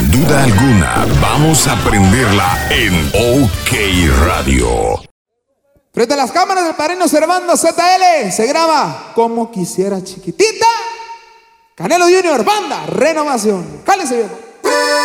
Sin duda alguna, vamos a prenderla en OK Radio. Frente a las cámaras del padrino Servando ZL se graba Como Quisiera Chiquitita. Canelo Junior, banda, Renovación. Cálese, viejo.